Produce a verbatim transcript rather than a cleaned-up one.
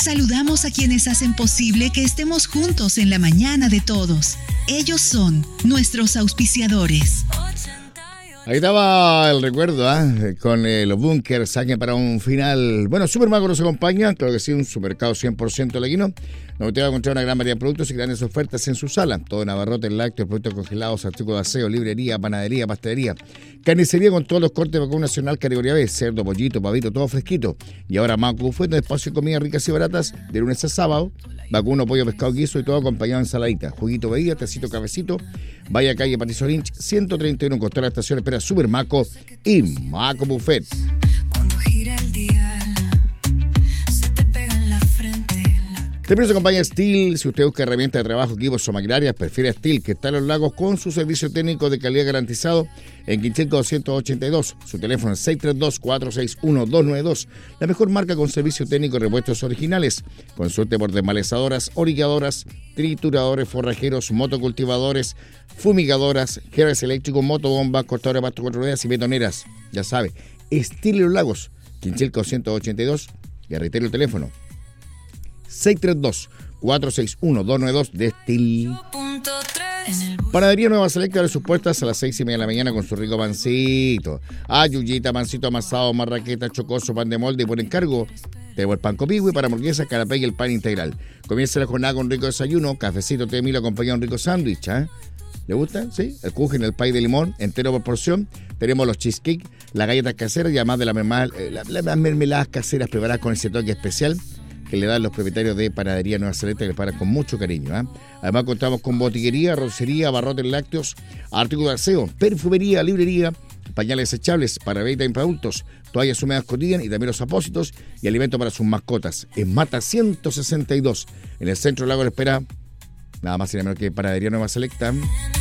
Saludamos a quienes hacen posible que estemos juntos en la mañana de todos. Ellos son nuestros auspiciadores. Ahí estaba el recuerdo, ¿eh? Con eh, los Bunkers, saquen para un final. Bueno, Supermaco nos acompaña, claro que sí, un supermercado cien por ciento leguino, donde te va a encontrar una gran variedad de productos y grandes ofertas en su sala. Todo en abarrotes, lácteos, productos congelados, artículos de aseo, librería, panadería, pastelería, carnicería con todos los cortes de vacuno nacional, categoría B, cerdo, pollito, pavito, todo fresquito. Y ahora Maco Buffet, un espacio de comidas ricas y baratas, de lunes a sábado. Vacuno, pollo, pescado, guiso y todo acompañado de ensaladita. Juguito, bebida, tecito, cafecito. Vaya calle Patricio Lynch, ciento treinta y uno, costó la estación, espera Supermaco y Maco Buffet. Cuando gira el dial, se te pega en la frente. También nos acompaña Steel. Si usted busca herramientas de trabajo, equipos o maquinarias, prefiere Steel, que está en Los Lagos con su servicio técnico de calidad garantizado en Quinchenco doscientos ochenta y dos. Su teléfono es seis tres dos, cuatro seis uno, dos nueve dos. La mejor marca con servicio técnico y repuestos originales. Consulte por desmalezadoras, orilladoras, trituradores, forrajeros, motocultivadores, fumigadoras, geles eléctricos, motobombas, cortadores de pasto cuatro ruedas y betoneras. Ya sabe, Steel en Los Lagos, Quinchenco doscientos ochenta y dos. Y reitero el teléfono seis tres dos, cuatro seis uno, dos nueve dos de Steel. Panadería Nueva Selecta abre sus puertas a las seis y media de la mañana con su rico pancito. Ayuyita, pancito amasado, marraqueta, chocoso, pan de molde y por encargo. Tenemos el pan copihue para hamburguesas, canapé y el pan integral. Comienza la jornada con rico desayuno, cafecito, té de Milo acompañado de un rico sándwich. ¿eh? ¿Le gusta? Sí. El kuchen, el pay de limón, entero por porción. Tenemos los cheesecake, las galletas caseras y además de las mermeladas, las, las mermeladas caseras preparadas con ese toque especial que le dan los propietarios de Panadería Nueva Selecta, que le preparan con mucho cariño. ¿eh? Además contamos con botiguería, rocería, abarrotes lácteos, artículos de aseo, perfumería, librería, pañales desechables para bebés y para adultos, toallas húmedas cotidianas y también los apósitos y alimentos para sus mascotas. En Mata ciento sesenta y dos, en el centro del lago de espera, nada más y nada menos que Panadería Nueva Selecta.